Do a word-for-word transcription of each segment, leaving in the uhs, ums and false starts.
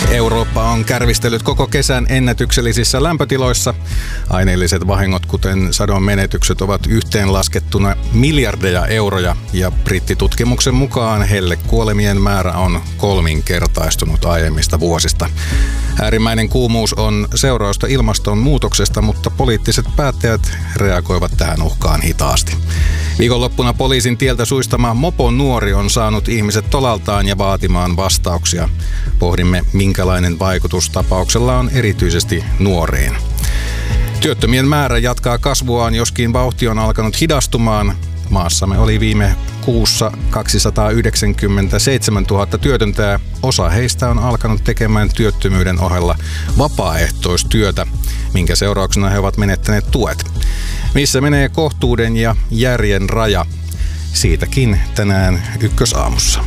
Eurooppa on kärvistellyt koko kesän ennätyksellisissä lämpötiloissa. Aineelliset vahingot, kuten sadon menetykset, ovat yhteenlaskettuna miljardeja euroja ja brittitutkimuksen mukaan hellekuolemien määrä on kolminkertaistunut aiemmista vuosista. Äärimmäinen kuumuus on seurausta ilmastonmuutoksesta, mutta poliittiset päättäjät reagoivat tähän uhkaan hitaasti. Viikonloppuna poliisin tieltä suistama moponuori on saanut ihmiset tolaltaan ja vaatimaan vastauksia. Pohdimme, minkälainen vaikutus tapauksella on erityisesti nuoriin. Työttömien määrä jatkaa kasvuaan, joskin vauhti on alkanut hidastumaan. Maassamme oli viime kuussa kaksisataayhdeksänkymmentäseitsemäntuhatta työtöntä. Osa heistä on alkanut tekemään työttömyyden ohella vapaaehtoistyötä, minkä seurauksena he ovat menettäneet tuet. Missä menee kohtuuden ja järjen raja? Siitäkin tänään Ykkösaamussa.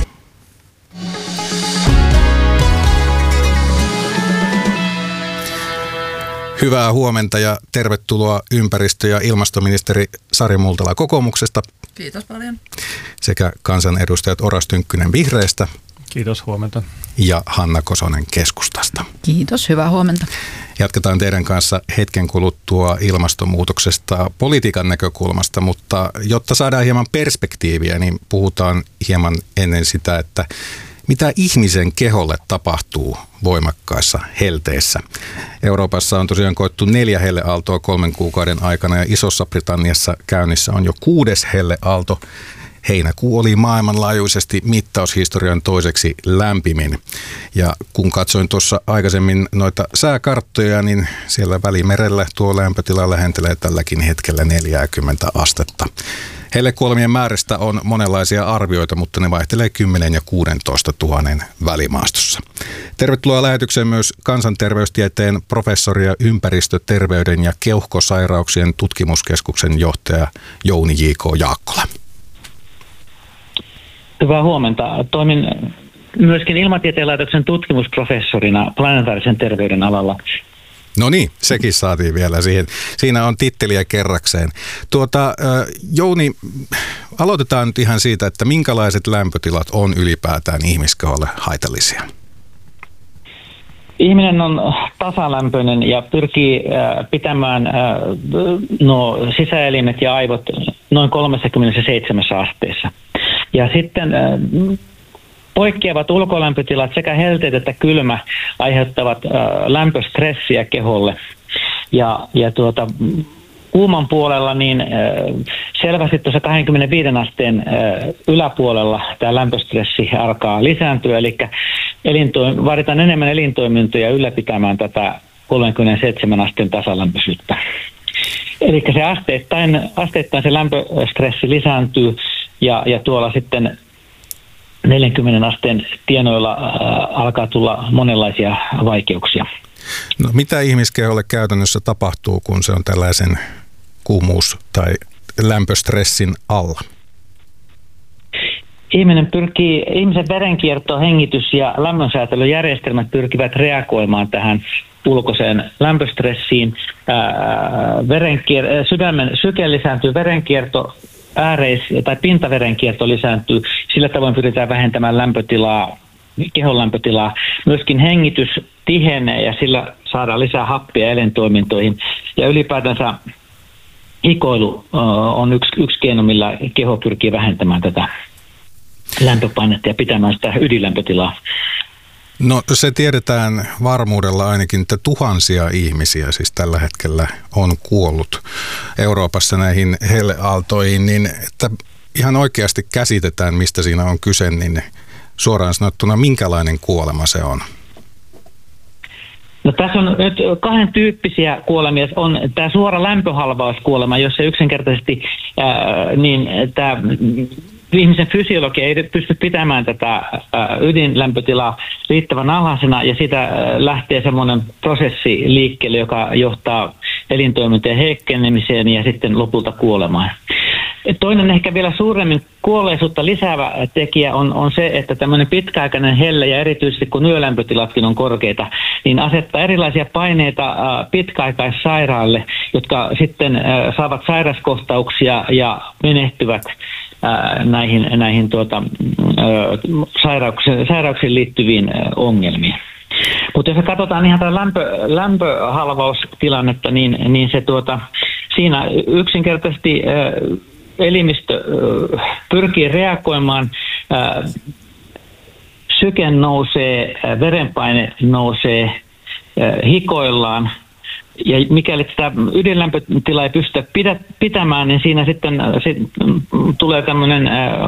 Hyvää huomenta ja tervetuloa ympäristö- ja ilmastoministeri Sari Multala kokoomuksesta. Kiitos paljon. Sekä kansanedustajat Oras Tynkkynen Vihreistä. Kiitos, huomenta. Ja Hanna Kosonen Keskustasta. Kiitos, hyvää huomenta. Jatketaan teidän kanssa hetken kuluttua ilmastonmuutoksesta politiikan näkökulmasta, mutta jotta saadaan hieman perspektiiviä, niin puhutaan hieman ennen sitä, että mitä ihmisen keholle tapahtuu voimakkaissa helteissä. Euroopassa on tosiaan koettu neljä helleaaltoa kolmen kuukauden aikana ja Isossa Britanniassa käynnissä on jo kuudes helleaalto. Heinäkuu oli maailmanlaajuisesti mittaushistorian toiseksi lämpimin. Ja kun katsoin tuossa aikaisemmin noita sääkarttoja, niin siellä Välimerellä tuo lämpötila lähentelee tälläkin hetkellä neljäkymmentä astetta. Hellekuolemien määrästä on monenlaisia arvioita, mutta ne vaihtelee kymmenen ja kuusitoista tuhannen välimaastossa. Tervetuloa lähetykseen myös kansanterveystieteen professori ja ympäristöterveyden ja keuhkosairauksien tutkimuskeskuksen johtaja Jouni J K Jaakkola. Hyvää huomenta. Toimin myöskin Ilmatieteen laitoksen tutkimusprofessorina planetaarisen terveyden alalla. No niin, sekin saatiin vielä siihen. Siinä on titteliä kerrakseen. Tuota, Jouni, aloitetaan nyt ihan siitä, että minkälaiset lämpötilat on ylipäätään ihmiskeholle haitallisia? Ihminen on tasalämpöinen ja pyrkii pitämään no, sisäelimet ja aivot noin kolmekymmentäseitsemän asteessa. Ja sitten poikkeavat ulkolämpötilat sekä helteet että kylmä aiheuttavat äh, lämpöstressiä keholle. Ja, ja tuota, kuuman puolella niin äh, selvästi tuossa kaksikymmentäviisi asteen äh, yläpuolella tämä lämpöstressi alkaa lisääntyä. Eli elintoim- vaaditaan enemmän elintoimintoja ylläpitämään tätä kolmekymmentäseitsemän asteen tasalämpöisyyttä. Eli se asteittain, asteittain se lämpöstressi lisääntyy ja, ja tuolla sitten neljänkymmenen asteen tienoilla äh, alkaa tulla monenlaisia vaikeuksia. No, mitä ihmiskeholle käytännössä tapahtuu, kun se on tällaisen kuumuus- tai lämpöstressin alla? Ihminen pyrkii, ihmisen verenkierto, hengitys ja lämmönsäätelyjärjestelmät pyrkivät reagoimaan tähän ulkoiseen lämpöstressiin. Ää, verenkier- sydämen syke lisääntyy, verenkierto ääreis- tai pintaverenkierto lisääntyy. Sillä tavoin pyritään vähentämään lämpötilaa, kehon lämpötilaa. Myöskin hengitys tihenee ja sillä saadaan lisää happia elintoimintoihin. Ja ylipäätänsä hikoilu on yksi, yksi keino, millä keho pyrkii vähentämään tätä lämpöpainetta ja pitämään sitä ydinlämpötilaa. No, se tiedetään varmuudella ainakin, että tuhansia ihmisiä siis tällä hetkellä on kuollut Euroopassa näihin helleaaltoihin, niin että ihan oikeasti käsitetään, mistä siinä on kyse, niin suoraan sanottuna, minkälainen kuolema se on? No, tässä on nyt kahden tyyppisiä kuolemia. On tämä suora lämpöhalvauskuolema, jossa yksinkertaisesti ää, niin tämä ihmisen fysiologia ei pysty pitämään tätä ydinlämpötilaa riittävän alhaisena ja sitä lähtee semmoinen prosessi liikkeelle, joka johtaa elintoimintojen heikkenemiseen ja sitten lopulta kuolemaan. Toinen ehkä vielä suuremmin kuolleisuutta lisäävä tekijä on, on se, että tämmöinen pitkäaikainen helle ja erityisesti kun yölämpötilatkin on korkeita, niin asettaa erilaisia paineita pitkäaikaissairaalle, jotka sitten saavat sairaskohtauksia ja menehtyvät näihin, näihin tuota, sairauksiin, sairauksiin liittyviin ongelmiin. Mutta jos me katsotaan ihan tätä lämpö, lämpöhalvaustilannetta, niin, niin se tuota, siinä yksinkertaisesti äh, elimistö äh, pyrkii reagoimaan, äh, syke nousee, äh, verenpaine nousee, äh, hikoillaan. Ja mikäli sitä ydinlämpötilaa ei pystytä pitämään, niin siinä sitten sit tulee tämmöinen